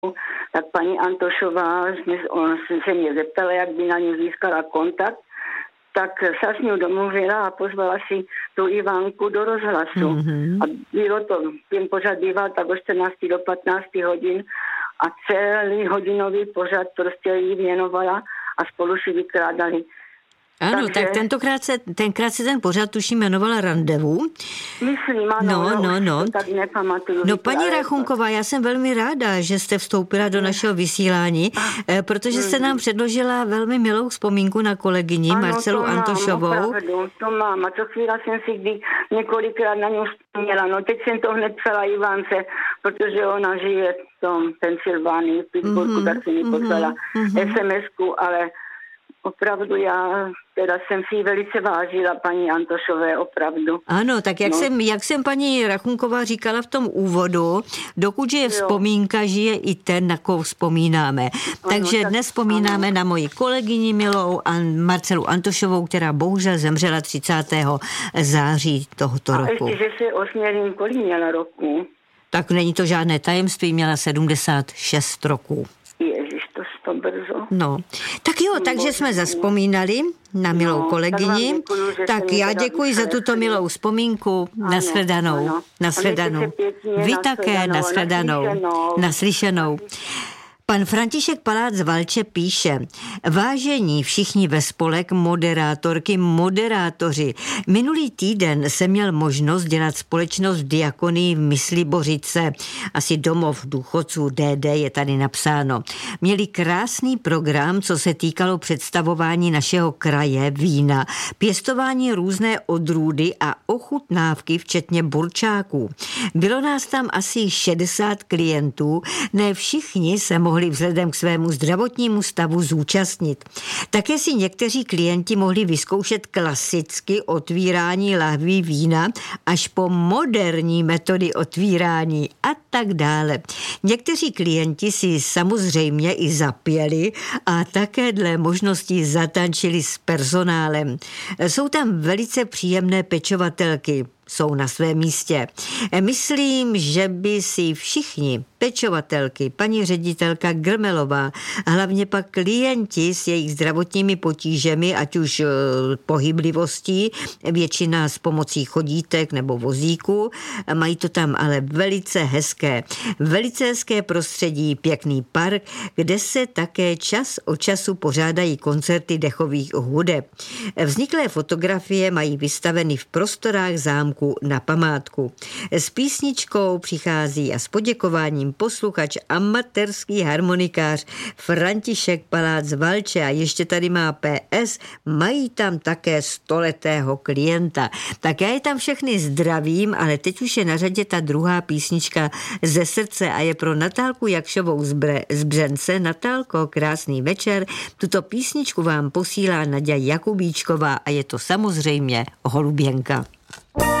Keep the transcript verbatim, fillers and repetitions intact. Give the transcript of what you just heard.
tak paní Antošová se mě zeptala, jak by na ně získala kontakt, tak se s ní domluvila a pozvala si tu Ivánku do rozhlasu. Mm-hmm. A bylo to, ten pořad býval tak od čtrnácti do patnácti hodin a celý hodinový pořad prostě jí věnovala a spolu si vykrádali. Ano, Takže... tak tentokrát se, tenkrát se ten pořad tuším jmenovala Randevu. Myslím, ano, no, no, no. tak nepamatuju. No, paní Rachunková, já jsem velmi ráda, že jste vstoupila do našeho vysílání, protože jste nám předložila velmi milou vzpomínku na kolegyni ano, Marcelu Antošovou. Ano, opravdu, to mám. A co chvíli jsem si kdy několikrát na něj vzpomněla. No, teď jsem to hned psala Ivánce, protože ona žije v tom Pensylvánii, v Pittsburghu, mm-hmm, tak si mi poslala mm-hmm. es em esku, ale opravdu já teda jsem si velice vážila paní Antošové, opravdu. Ano, tak jak, no. jsem, jak jsem paní Rachunková říkala v tom úvodu, dokud je vzpomínka, žije i ten, na koho vzpomínáme. Ano, Takže tak, dnes vzpomínáme ano. na moji kolegyni milou Marcelu Antošovou, která bohužel zemřela třicátého září tohoto A roku. A ještě, že si osmělím, kolik měla roku? Tak není to žádné tajemství, měla sedmdesát šest roků. Ježiš, to to brzo. No, tak jo, takže jsme zazpomínali na milou no, kolegyni. Tak, děkuju, tak já děkuji za tuto milou vzpomínku. Nashledanou. Nashledanou. Vy také nashledanou. Naslyšenou. Pan František Palác z Valče píše: Vážení všichni ve spolek, moderátorky, moderátoři. Minulý týden jsem měl možnost dělat společnost v Diakonii v Myslibořice. Asi domov důchodců D D je tady napsáno. Měli krásný program, co se týkalo představování našeho kraje, vína, pěstování různé odrůdy a ochutnávky, včetně burčáků. Bylo nás tam asi šedesát klientů, ne všichni se mohli vzhledem k svému zdravotnímu stavu zúčastnit. Také si někteří klienti mohli vyzkoušet klasicky otvírání lahví vína až po moderní metody otvírání a tak dále. Někteří klienti si samozřejmě i zapěli a také dle možností zatančili s personálem. Jsou tam velice příjemné pečovatelky, jsou na svém místě. Myslím, že by si všichni pečovatelky, paní ředitelka Grmelová, hlavně pak klienti s jejich zdravotními potížemi, ať už pohyblivostí, většina s pomocí chodítek nebo vozíku, mají to tam ale velice hezké. Velice hezké prostředí, pěkný park, kde se také čas od času pořádají koncerty dechových hudeb. Vzniklé fotografie mají vystaveny v prostorách zámku na památku. S písničkou přichází a s poděkováním posluchač, amatérský harmonikář František Palác z Valče a ještě tady má P S, mají tam také stoletého klienta. Tak já je tam všechny zdravím, ale teď už je na řadě ta druhá písnička ze srdce a je pro Natálku Jakšovou z, Bre- z Břence. Natálko, krásný večer. Tuto písničku vám posílá Naďa Jakubíčková a je to samozřejmě Holuběnka.